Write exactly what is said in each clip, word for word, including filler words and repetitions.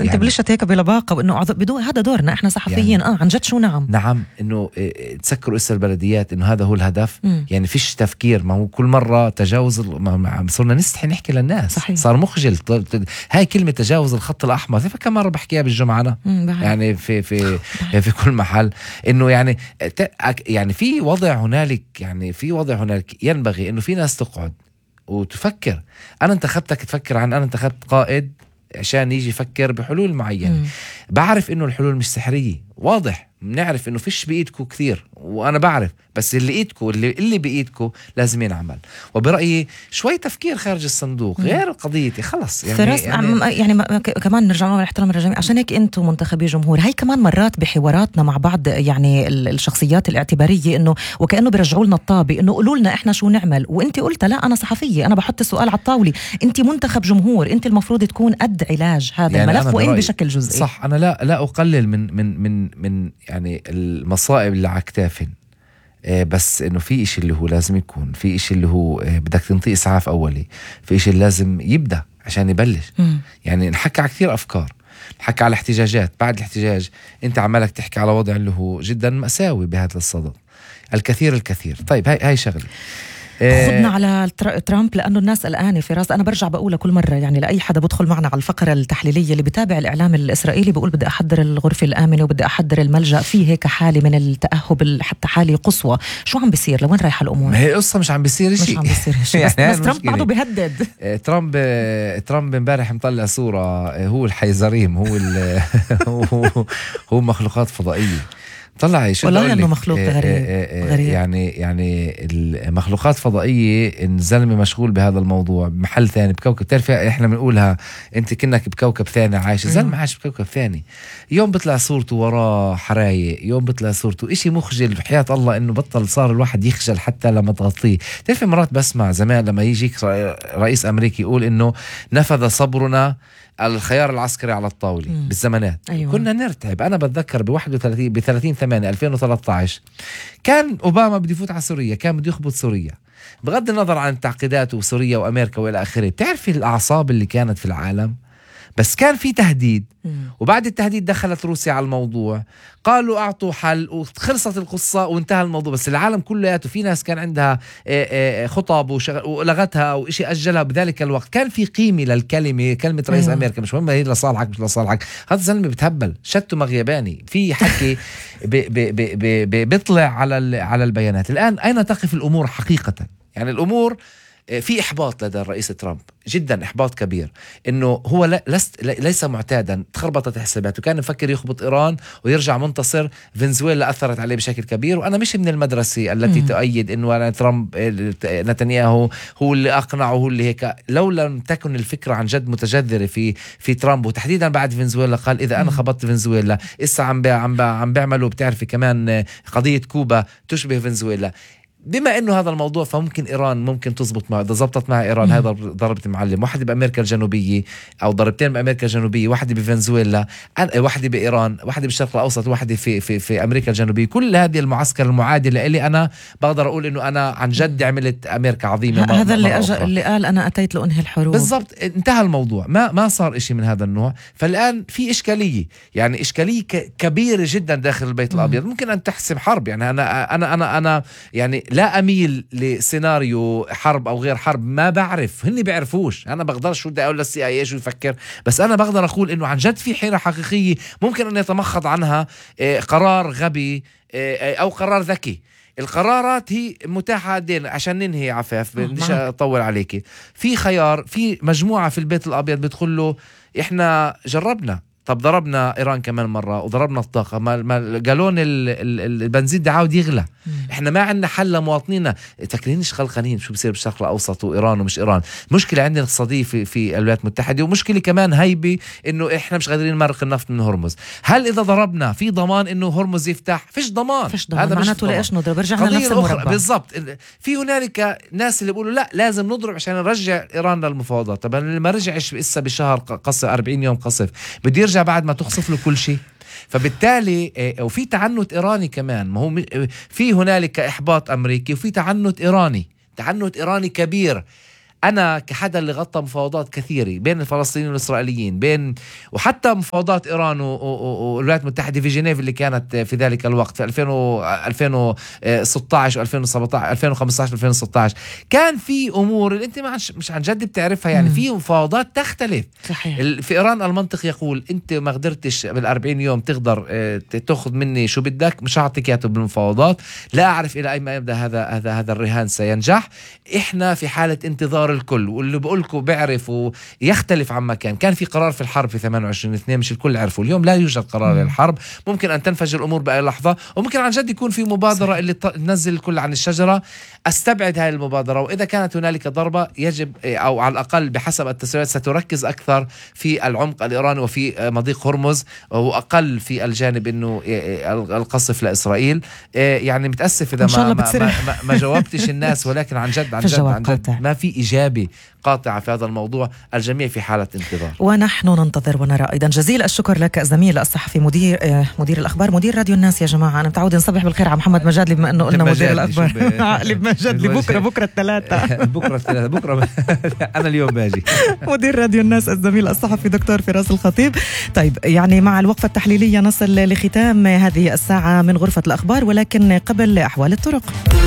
بس انت يعني بلشت هيك بلباقه وانه بدون هذا دورنا احنا صحفيين يعني اه عن جد شو نعم نعم انه تسكروا اسر البلديات انه هذا هو الهدف. م. يعني فيش تفكير، ما هو كل مره تجاوز، صرنا نستحي نحكي للناس. صحيح. صار مخجل. هاي كلمه تجاوز الخط الاحمر كم مره بحكيها بالجمعه انا يعني في في في كل محل، انه يعني يعني في وضع هنالك يعني في وضع هنالك ينبغي انه في ناس تقعد وتفكر. انا انتخبتك تفكر عن انا انتخبت قائد عشان يجي يفكر بحلول معينة. مم. بعرف انه الحلول مش سحرية، واضح، بنعرف انه فيش بايدكم كثير وانا بعرف، بس اللي ايدكم اللي اللي بايدكم لازم ينعمل. وبرأيي شوي تفكير خارج الصندوق. مم. غير قضيتي خلص يعني يعني, يعني كمان نرجع نقول احترام الجميع. عشان هيك انتم منتخبي جمهور. هاي كمان مرات بحواراتنا مع بعض يعني الشخصيات الاعتبارية انه وكأنه بيرجعوا لنا الطابة انه قولوا لنا احنا شو نعمل، وانت قلت لا انا صحفية، انا بحط السؤال على الطاولة، انت منتخب جمهور، انت المفروض تكون قد علاج هذا يعني الملف وإن بشكل جزئي. صح. انا لا لا اقلل من من من من يعني المصائب اللي على كتافن، بس انه في اشي اللي هو لازم يكون في اشي اللي هو بدك تنطي اسعاف اولي، في اشي اللي لازم يبدأ عشان يبلش. م. يعني نحكي على كثير افكار، نحكي على احتجاجات، بعد الاحتجاج انت عمالك تحكي على وضع اللي هو جدا مأساوي بهذا الصدد، الكثير الكثير. طيب هاي هاي شغله. خدنا على ترامب لأنه الناس قلقانة في راس. أنا برجع بقولها كل مرة يعني لأي حدا بدخل معنا على الفقرة التحليلية اللي بتابع الإعلام الإسرائيلي، بقول بدي أحضر الغرفة الآمنة وبدي أحضر الملجأ، فيه هيك حالة من التأهب حتى حالة قصوى. شو عم بيصير؟ لوين رايحة الأمور؟ هي قصة مش عم بيصير شيء، مش عم بيصير شيء. بس, يعني بس ترامب بعده بيهدد. ترامب ترامب امبارح مطلع صورة هو الحيزريم، هو هو هو مخلوقات فضائية. طلع ايش والله انه مخلوق غريب. غريب يعني يعني المخلوقات فضائيه. الزلمه مشغول بهذا الموضوع بمحل ثاني بكوكب. تعرف احنا بنقولها انت كنك بكوكب ثاني عايش، الزلمه عايش بكوكب ثاني. يوم بيطلع صورته وراه حرايق، يوم بيطلع صورته إشي مخجل بحياة الله، انه بطل صار الواحد يخجل حتى لما تغطيه. تعرف مرات بسمع زمان لما يجيك رئيس امريكي يقول انه نفذ صبرنا الخيار العسكري على الطاولة. مم. بالزمانات. أيوة. كنا نرتعب. أنا بتذكر بواحد وثلاثين بثلاثين ثمانية ألفين وثلاثة عشر كان أوباما بده يفوت على سوريا، كان بده يخبط سوريا بغض النظر عن التعقيدات وسوريا وأمريكا وإلى آخره. تعرفي الأعصاب اللي كانت في العالم؟ بس كان في تهديد. مم. وبعد التهديد دخلت روسيا على الموضوع، قالوا أعطوا حل وخلصت القصة وانتهى الموضوع. بس العالم كلياته في ناس كان عندها خطب ولغتها أو إشي أجلها بذلك الوقت. كان في قيمة للكلمة، كلمة رئيس أيوة. أمريكا مش مهم هي لصالحك مش لصالحك. هذا الزلمة بتهبل شتو مغيباني في حكي بيطلع على على البيانات. الآن أين تقف الأمور حقيقة؟ يعني الأمور في إحباط لدى الرئيس ترامب جدا، إحباط كبير، إنه هو لست ليس معتادا، تخربطت حساباته. كان يفكر يخبط إيران ويرجع منتصر. فنزويلا أثرت عليه بشكل كبير. وأنا مش من المدرسة التي م. تؤيد إنه ترامب نتنياهو هو اللي أقنعه، هو اللي هيك. لو لم تكن الفكرة عن جد متجذرة في في ترامب، وتحديدا بعد فنزويلا قال إذا أنا خبطت فنزويلا إسا عم عم عم بيعملوا بتعرفي كمان قضية كوبا تشبه فنزويلا. بما انه هذا الموضوع فممكن ايران ممكن تزبط معه. اذا زبطت مع ايران هذا ضربة معلم، واحدة بامريكا الجنوبية او ضربتين بامريكا الجنوبية، واحدة بفنزويلا، واحدة بايران، واحدة بالشرق الاوسط، واحدة في في في امريكا الجنوبية. كل هذه المعسكر المعادلة اللي انا بقدر اقول انه انا عن جد عملت امريكا عظيمة. هذا اللي أجا اللي قال انا اتيت لانهي الحروب. بالضبط، انتهى الموضوع، ما ما صار إشي من هذا النوع. فالان في اشكالية، يعني اشكالية كبيرة جدا داخل البيت الابيض. ممكن ان تحسم حرب. يعني انا انا انا انا يعني لا اميل لسيناريو حرب او غير حرب، ما بعرف، هني بيعرفوش. انا بقدرش شو بدي اقول للسي اي شو يفكر، بس انا بقدر اقول انه عن جد في حيرة حقيقية ممكن ان يتمخض عنها قرار غبي او قرار ذكي. القرارات هي متاحة دين عشان ننهي عفاف، بديش اطول عليكي. في خيار، في مجموعة في البيت الابيض بتقول له احنا جربنا، طب ضربنا إيران كمان مرة وضربنا الطاقة، ما ما جالون البنزين ده عاود يغلى. مم. إحنا ما عندنا حل لمواطنينا. تكلينش خلقانين شو بصير بالشرق الأوسط وإيران ومش إيران. مشكلة عندنا اقتصادية في في الولايات المتحدة، ومشكلة كمان هيبة إنه إحنا مش قادرين نمرق النفط من هرمز. هل إذا ضربنا في ضمان إنه هرمز يفتح؟ فيش ضمان. فيش ضمان. هذا معناته ليش نضرب؟ رجعنا لنفس المربع بالضبط. في هنالك ناس اللي بيقولوا لا لازم نضرب عشان نرجع إيران للمفاوضات. طب اللي ما رجعش إسا بشهر قصف أربعين يوم قصف بده يرجع بعد ما تخصف له كل شيء. فبالتالي وفي تعنت إيراني كمان. ما هو في هنالك إحباط أمريكي وفي تعنت إيراني، تعنت إيراني كبير. أنا كحدا اللي غطى مفاوضات كثيرة بين الفلسطينيين والإسرائيليين، بين وحتى مفاوضات إيران والولايات المتحدة في جنيف اللي كانت في ذلك الوقت في ألفين وستة عشر ألفين وخمسة عشر ألفين وستة عشر، كان في أمور اللي أنت مش عن جد بتعرفها، يعني في مفاوضات تختلف. صحيح. في إيران المنطق يقول أنت ما قدرتش بالأربعين يوم تقدر تأخذ مني شو بدك، مش هعطيك إياه بالمفاوضات، لا أعرف إلى أي ما يبدأ هذا هذا هذا الرهان سينجح. إحنا في حالة انتظار الكل، واللي بقولكم بعرف ويختلف عما كان. كان في قرار في الحرب في ثمانية وعشرين اثنين مش الكل عرفوا، اليوم لا يوجد قرار للحرب، ممكن أن تنفجر الأمور بأي لحظة، وممكن عن جد يكون في مبادرة اللي تنزل الكل عن الشجرة. أستبعد هاي المبادرة، وإذا كانت هنالك ضربة يجب أو على الأقل بحسب التسويات ستركز أكثر في العمق الإيراني وفي مضيق هرمز، وأقل في الجانب إنه القصف لإسرائيل. يعني متأسف إذا ما, ما, ما, ما جاوبتش الناس، ولكن عن جد عن جد, عن جد ما في إجابة قاطعة في هذا الموضوع. الجميع في حالة انتظار، ونحن ننتظر ونرى. أيضا جزيل الشكر لك الزميل الصحفي مدير مدير الأخبار مدير راديو الناس. يا جماعة أنا متعود نصبح بالخير على محمد مجاد بما أنه قلنا مدير الأخبار. عقلي بمجاد بكرة بكرة الثلاثة بكرة الثلاثة بكرة أنا اليوم باجي. مدير راديو الناس الزميل الصحفي دكتور فراس الخطيب. طيب يعني مع الوقفة التحليلية نصل لختام هذه الساعة من غرفة الأخبار، ولكن قبل أحوال الطرق.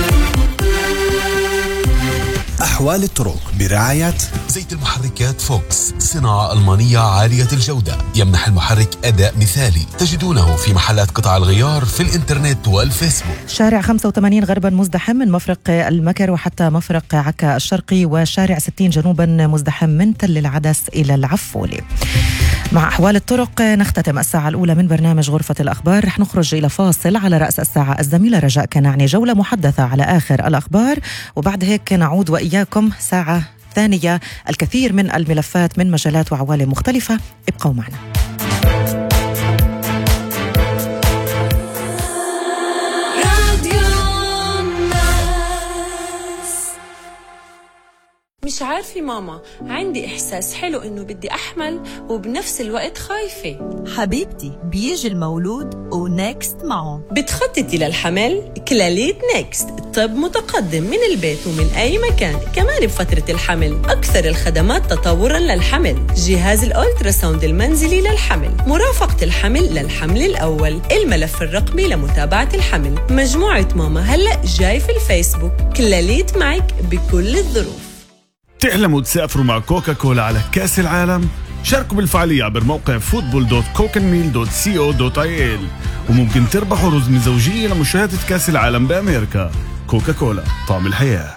أحوال الطرق برعاية زيت المحركات فوكس، صناعة ألمانية عالية الجودة، يمنح المحرك أداء مثالي. تجدونه في محلات قطع الغيار في الإنترنت والفيسبوك. شارع خمسة وثمانين غربا مزدحم من مفرق المكر وحتى مفرق عكا الشرقي، وشارع ستين جنوبا مزدحم من تل العدس إلى العفولي. مع أحوال الطرق نختتم الساعة الأولى من برنامج غرفة الأخبار. رح نخرج إلى فاصل. على رأس الساعة الزميلة رجاء كنعني جولة محدثة على آخر الأخبار، وبعد هيك نعود وإياكم ساعة ثانية الكثير من الملفات من مجالات وعوالم مختلفة. ابقوا معنا. مش عارفة ماما، عندي إحساس حلو إنه بدي أحمل وبنفس الوقت خايفة. حبيبتي بيجي المولود ونكست معه. بتخططي للحمل؟ كلاليت نكست، طب متقدم من البيت ومن أي مكان، كمان بفترة الحمل. أكثر الخدمات تطوراً للحمل، جهاز الأولترا ساوند المنزلي للحمل، مرافقة الحمل للحمل الأول، الملف الرقمي لمتابعة الحمل. مجموعة ماما هلأ جاي في الفيسبوك، كلاليت معك بكل الظروف. تحلموا تسافروا مع كوكا كولا على كأس العالم؟ شاركوا بالفعالية عبر موقع فوتبول دوت كوكنميل دوت سي او دوت اي ال، وممكن تربحوا رزمة زوجية لمشاهدة كأس العالم بأمريكا. كوكا كولا، طعم الحياة.